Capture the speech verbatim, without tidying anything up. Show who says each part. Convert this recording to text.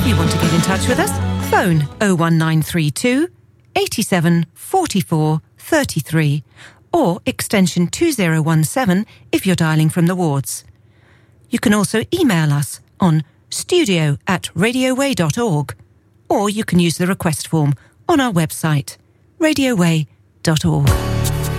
Speaker 1: If you want to get in touch with us, phone oh one nine three two, eight seven four four three three or extension two oh one seven if you're dialling from the wards. You can also email us on studio at radioway dot org, or you can use the request form on our website, radioway dot org.